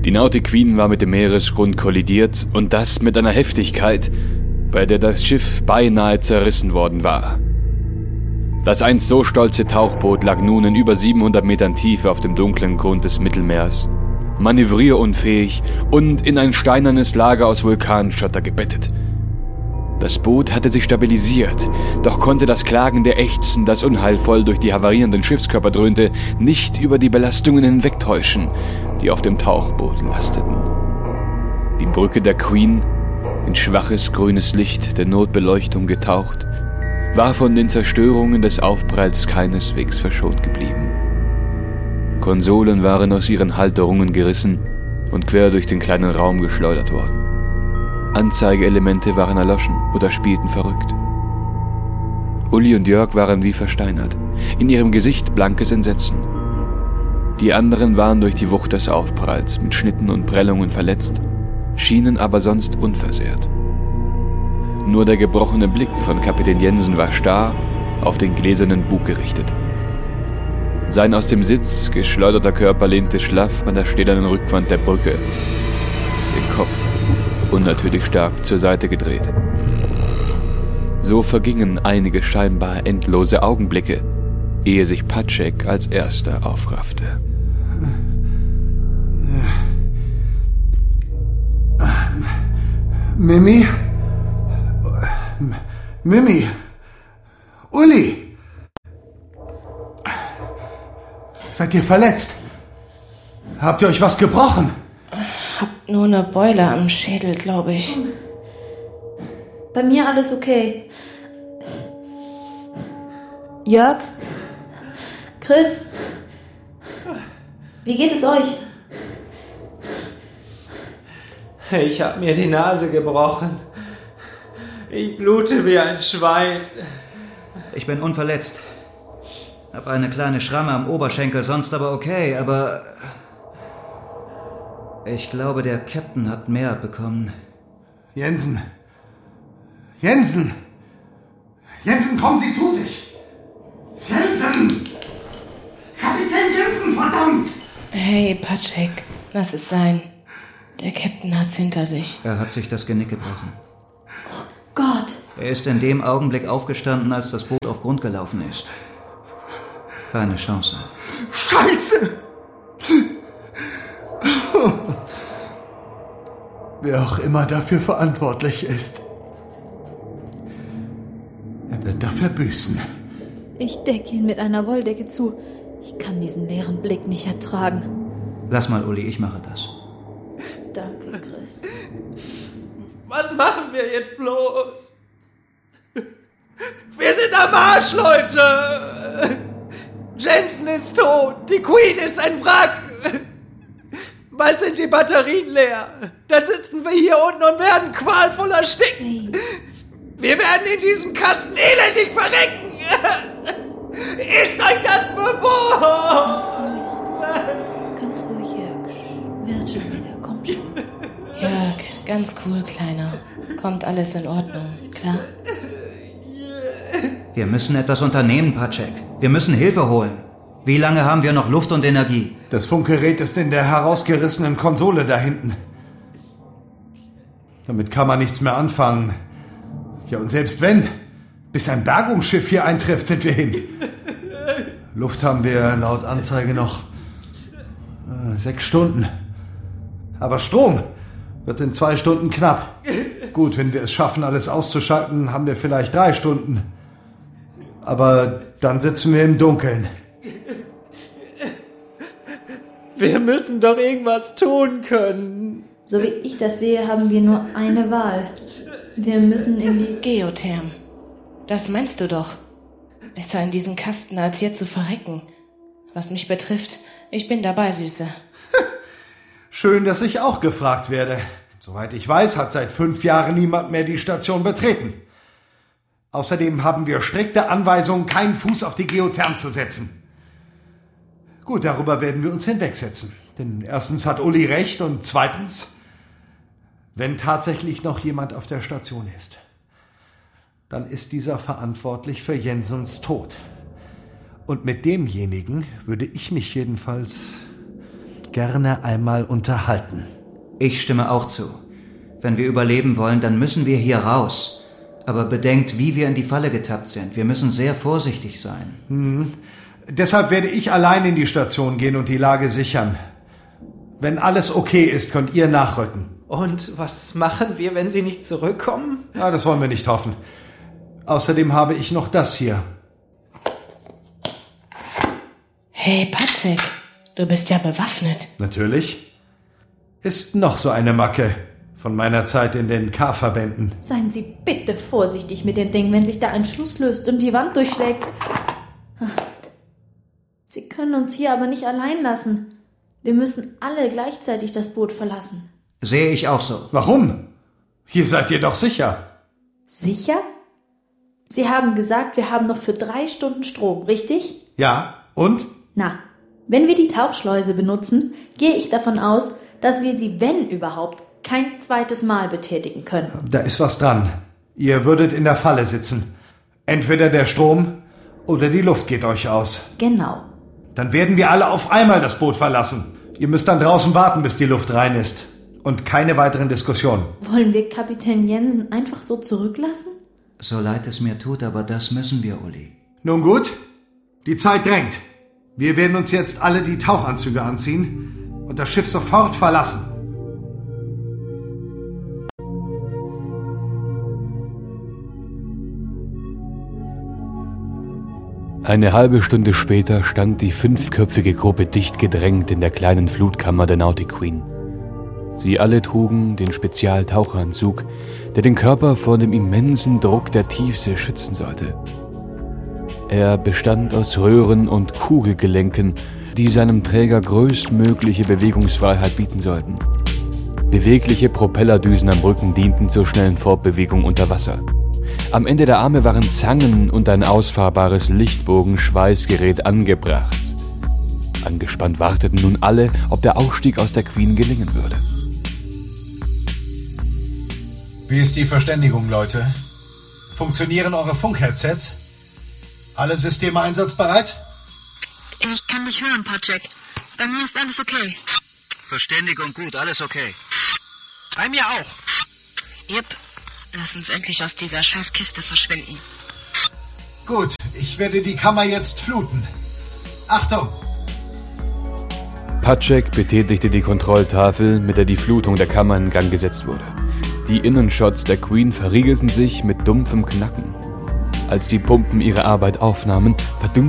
Die Nautic Queen war mit dem Meeresgrund kollidiert und das mit einer Heftigkeit, bei der das Schiff beinahe zerrissen worden war. Das einst so stolze Tauchboot lag nun in über 700 Metern Tiefe auf dem dunklen Grund des Mittelmeers, manövrierunfähig und in ein steinernes Lager aus Vulkanschotter gebettet. Das Boot hatte sich stabilisiert, doch konnte das klagende Ächzen, das unheilvoll durch die havarierenden Schiffskörper dröhnte, nicht über die Belastungen hinwegtäuschen, die auf dem Tauchboot lasteten. Die Brücke der Queen, in schwaches grünes Licht der Notbeleuchtung getaucht, war von den Zerstörungen des Aufpralls keineswegs verschont geblieben. Konsolen waren aus ihren Halterungen gerissen und quer durch den kleinen Raum geschleudert worden. Anzeigeelemente waren erloschen oder spielten verrückt. Uli und Jörg waren wie versteinert, in ihrem Gesicht blankes Entsetzen. Die anderen waren durch die Wucht des Aufpralls mit Schnitten und Prellungen verletzt, schienen aber sonst unversehrt. Nur der gebrochene Blick von Kapitän Jensen war starr auf den gläsernen Bug gerichtet. Sein aus dem Sitz geschleuderter Körper lehnte schlaff an der stählernen Rückwand der Brücke, den Kopf unnatürlich stark zur Seite gedreht. So vergingen einige scheinbar endlose Augenblicke, ehe sich Patschek als erster aufraffte. Mimi? Mimi? Uli? Seid ihr verletzt? Habt ihr euch was gebrochen? Hab nur eine Beule am Schädel, glaube ich. Bei mir alles okay. Jörg? Chris? Wie geht es euch? Ich hab mir die Nase gebrochen. Ich blute wie ein Schwein. Ich bin unverletzt. Hab eine kleine Schramme am Oberschenkel, sonst aber okay, aber... Ich glaube, der Captain hat mehr bekommen. Jensen! Jensen! Jensen, kommen Sie zu sich! Jensen! Kapitän Jensen, verdammt! Hey, Patschek, lass es sein. Der Captain hat's hinter sich. Er hat sich das Genick gebrochen. Oh Gott! Er ist in dem Augenblick aufgestanden, als das Boot auf Grund gelaufen ist. Keine Chance. Scheiße! Wer auch immer dafür verantwortlich ist, er wird dafür büßen. Ich decke ihn mit einer Wolldecke zu. Ich kann diesen leeren Blick nicht ertragen. Lass mal, Uli, ich mache das. Danke, Chris. Was machen wir jetzt bloß? Wir sind am Arsch, Leute! Jensen ist tot, die Queen ist ein Wrack! Bald sind die Batterien leer. Dann sitzen wir hier unten und werden qualvoll ersticken. Hey. Wir werden in diesem Kasten elendig verrecken. Ist euch das bewusst? Ganz ruhig, Jörg. Wird schon wieder, komm schon. Jörg, ganz cool, Kleiner. Kommt alles in Ordnung, klar? Wir müssen etwas unternehmen, Patschek. Wir müssen Hilfe holen. Wie lange haben wir noch Luft und Energie? Das Funkgerät ist in der herausgerissenen Konsole da hinten. Damit kann man nichts mehr anfangen. Ja, und selbst wenn, bis ein Bergungsschiff hier eintrifft, sind wir hin. Luft haben wir laut Anzeige noch 6 Stunden. Aber Strom wird in 2 Stunden knapp. Gut, wenn wir es schaffen, alles auszuschalten, haben wir vielleicht 3 Stunden. Aber dann sitzen wir im Dunkeln. Wir müssen doch irgendwas tun können. So wie ich das sehe, haben wir nur eine Wahl. Wir müssen in die... Geotherm. Das meinst du doch. Besser in diesen Kasten, als hier zu verrecken. Was mich betrifft, ich bin dabei, Süße. Schön, dass ich auch gefragt werde. Soweit ich weiß, hat seit 5 Jahren niemand mehr die Station betreten. Außerdem haben wir strikte Anweisungen, keinen Fuß auf die Geotherm zu setzen. Gut, darüber werden wir uns hinwegsetzen. Denn erstens hat Uli recht und zweitens, wenn tatsächlich noch jemand auf der Station ist, dann ist dieser verantwortlich für Jensens Tod. Und mit demjenigen würde ich mich jedenfalls gerne einmal unterhalten. Ich stimme auch zu. Wenn wir überleben wollen, dann müssen wir hier raus. Aber bedenkt, wie wir in die Falle getappt sind. Wir müssen sehr vorsichtig sein. Deshalb werde ich allein in die Station gehen und die Lage sichern. Wenn alles okay ist, könnt ihr nachrücken. Und was machen wir, wenn sie nicht zurückkommen? Ja, das wollen wir nicht hoffen. Außerdem habe ich noch das hier. Hey, Patrick, du bist ja bewaffnet. Natürlich. Ist noch so eine Macke von meiner Zeit in den K-Verbänden. Seien Sie bitte vorsichtig mit dem Ding, wenn sich da ein Schluss löst und die Wand durchschlägt. Sie können uns hier aber nicht allein lassen. Wir müssen alle gleichzeitig das Boot verlassen. Sehe ich auch so. Warum? Hier seid ihr doch sicher. Sicher? Sie haben gesagt, wir haben noch für 3 Stunden Strom, richtig? Ja, und? Na, wenn wir die Tauchschleuse benutzen, gehe ich davon aus, dass wir sie, wenn überhaupt, kein zweites Mal betätigen können. Da ist was dran. Ihr würdet in der Falle sitzen. Entweder der Strom oder die Luft geht euch aus. Genau. Dann werden wir alle auf einmal das Boot verlassen. Ihr müsst dann draußen warten, bis die Luft rein ist. Und keine weiteren Diskussionen. Wollen wir Kapitän Jensen einfach so zurücklassen? So leid es mir tut, aber das müssen wir, Uli. Nun gut, die Zeit drängt. Wir werden uns jetzt alle die Tauchanzüge anziehen und das Schiff sofort verlassen. Eine halbe Stunde später stand die 5-köpfige Gruppe dicht gedrängt in der kleinen Flutkammer der Nautic Queen. Sie alle trugen den Spezialtaucheranzug, der den Körper vor dem immensen Druck der Tiefsee schützen sollte. Er bestand aus Röhren und Kugelgelenken, die seinem Träger größtmögliche Bewegungsfreiheit bieten sollten. Bewegliche Propellerdüsen am Rücken dienten zur schnellen Fortbewegung unter Wasser. Am Ende der Arme waren Zangen und ein ausfahrbares Lichtbogen-Schweißgerät angebracht. Angespannt warteten nun alle, ob der Ausstieg aus der Queen gelingen würde. Wie ist die Verständigung, Leute? Funktionieren eure Funkheadsets? Alle Systeme einsatzbereit? Ich kann dich hören, Patrick. Bei mir ist alles okay. Verständigung gut, alles okay. Bei mir auch. Yep. Lass uns endlich aus dieser Scheißkiste verschwinden. Gut, ich werde die Kammer jetzt fluten. Achtung! Patrick betätigte die Kontrolltafel, mit der die Flutung der Kammer in Gang gesetzt wurde. Die Innenshots der Queen verriegelten sich mit dumpfem Knacken. Als die Pumpen ihre Arbeit aufnahmen, verdünnte